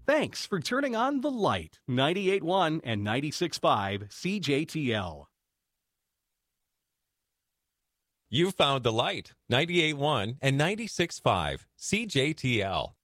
Thanks for turning on the light. 98.1 and 96.5 CJTL. You found the light. 98.1 and 96.5 CJTL.